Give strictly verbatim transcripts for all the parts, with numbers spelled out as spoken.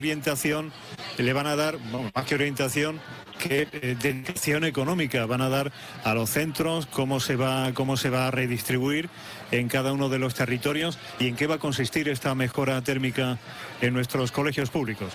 orientación le van a dar, bueno, más que orientación, que eh, dedicación económica van a dar a los centros, cómo se va cómo se va a redistribuir en cada uno de los territorios y en qué va a consistir esta mejora térmica en nuestros colegios públicos.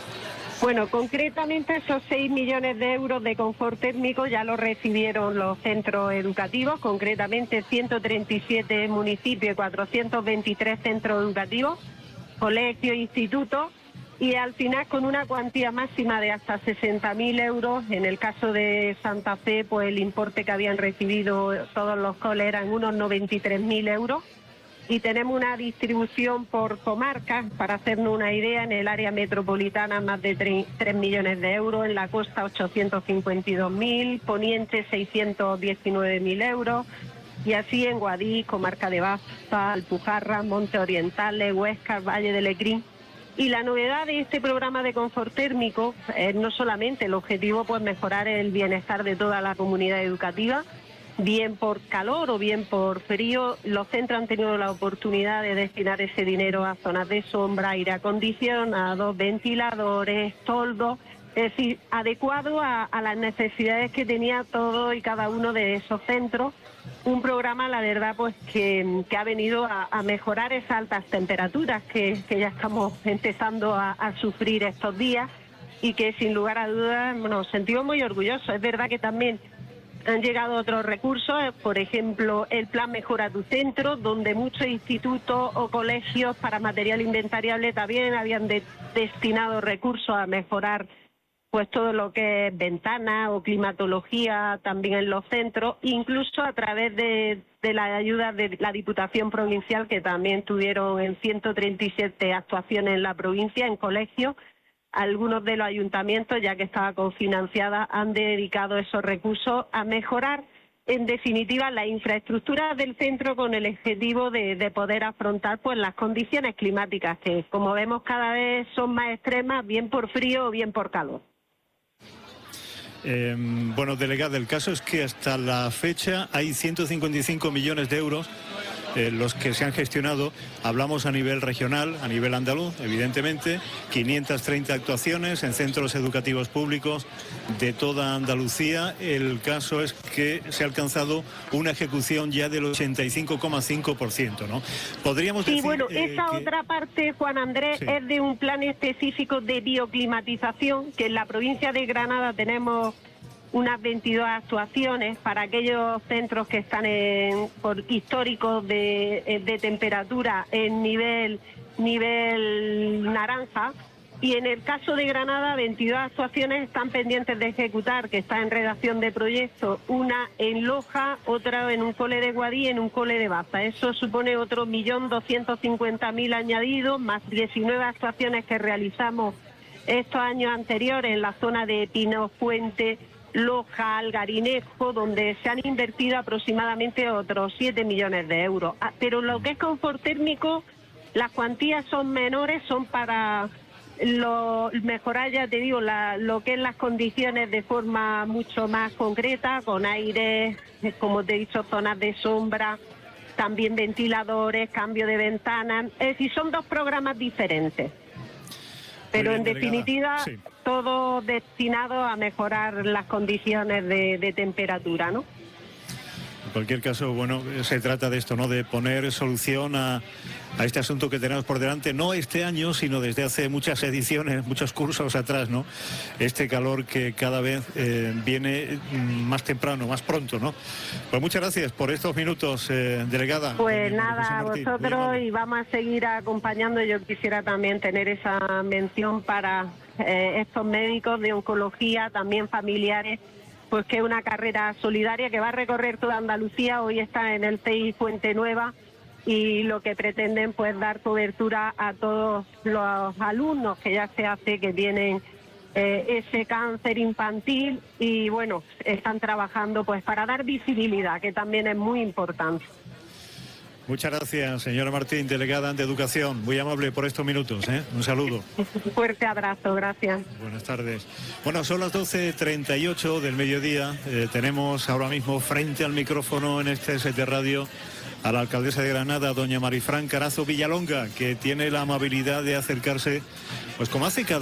Bueno, concretamente esos seis millones de euros de confort térmico ya lo recibieron los centros educativos, concretamente ciento treinta y siete municipios y cuatrocientos veintitrés centros educativos, colegios, institutos, y al final con una cuantía máxima de hasta sesenta mil euros. En el caso de Santa Fe, pues el importe que habían recibido todos los coles eran unos noventa y tres mil euros. Y tenemos una distribución por comarcas, para hacernos una idea: en el área metropolitana más de tres millones de euros, en la costa ochocientos cincuenta y dos mil, Poniente seiscientos diecinueve mil euros, y así en Guadix, comarca de Baza, Alpujarra, Monte Orientales, Huesca, Valle de Lecrín. Y la novedad de este programa de confort térmico es no solamente el objetivo, pues mejorar el bienestar de toda la comunidad educativa, bien por calor o bien por frío. Los centros han tenido la oportunidad de destinar ese dinero a zonas de sombra, aire acondicionado, ventiladores, toldos, es decir, adecuado a, a las necesidades que tenía todo y cada uno de esos centros. Un programa, la verdad, pues que, que ha venido a, a mejorar esas altas temperaturas que, que ya estamos empezando a, a sufrir estos días, y que sin lugar a dudas nos sentimos muy orgullosos. Es verdad que también han llegado otros recursos, por ejemplo el plan Mejora tu Centro, donde muchos institutos o colegios para material inventariable también habían de, destinado recursos a mejorar pues todo lo que es ventanas o climatología también en los centros, incluso a través de, de la ayuda de la Diputación Provincial, que también tuvieron en ciento treinta y siete actuaciones en la provincia, en colegios. Algunos de los ayuntamientos, ya que estaba cofinanciada, han dedicado esos recursos a mejorar, en definitiva, la infraestructura del centro, con el objetivo de, de poder afrontar pues las condiciones climáticas que, como vemos, cada vez son más extremas, bien por frío o bien por calor. Eh, bueno, delegada, el caso es que hasta la fecha hay ciento cincuenta y cinco millones de euros eh, los que se han gestionado. Hablamos a nivel regional, a nivel andaluz, evidentemente, quinientas treinta actuaciones en centros educativos públicos de toda Andalucía. El caso es que se ha alcanzado una ejecución ya del ochenta y cinco coma cinco por ciento, ¿no? Podríamos sí, decir... bueno, eh, esa que... otra parte, Juan Andrés, sí. es de un plan específico de bioclimatización, que en la provincia de Granada tenemos unas veintidós actuaciones para aquellos centros que están en, por históricos de, de temperatura en nivel, nivel naranja. Y en el caso de Granada, veintidós actuaciones están pendientes de ejecutar, que está en redacción de proyecto, una en Loja, otra en un cole de Guadix y en un cole de Baza. Eso supone otro millón doscientos cincuenta mil añadidos, más diecinueve actuaciones que realizamos estos años anteriores en la zona de Pino Puente, Loja, Algarinejo, donde se han invertido aproximadamente otros siete millones de euros. Pero lo que es confort térmico, las cuantías son menores, son para lo, mejorar, ya te digo, la, lo que es las condiciones de forma mucho más concreta, con aire, como te he dicho, zonas de sombra, también ventiladores, cambio de ventanas. Es decir, son dos programas diferentes. Pero bien, en definitiva, sí, todo destinado a mejorar las condiciones de, de temperatura, ¿no? En cualquier caso, bueno, se trata de esto, ¿no? De poner solución a, a este asunto que tenemos por delante, no este año, sino desde hace muchas ediciones, muchos cursos atrás, ¿no? Este calor que cada vez eh, viene más temprano, más pronto, ¿no? Pues muchas gracias por estos minutos, eh, delegada. Pues nada, a vosotros, y vamos a seguir acompañando. Yo quisiera también tener esa mención para eh, estos médicos de oncología, también familiares, pues que es una carrera solidaria que va a recorrer toda Andalucía. Hoy está en el C I Fuente Nueva, y lo que pretenden pues dar cobertura a todos los alumnos que ya se hace, que tienen eh, ese cáncer infantil, y bueno, están trabajando pues para dar visibilidad, que también es muy importante. Muchas gracias, señora Martín, delegada de Educación. Muy amable por estos minutos, ¿eh? Un saludo. Un fuerte abrazo, gracias. Buenas tardes. Bueno, son las doce treinta y ocho del mediodía. Eh, tenemos ahora mismo frente al micrófono en este set de radio a la alcaldesa de Granada, doña Marifran Carazo Villalonga, que tiene la amabilidad de acercarse, pues como hace cada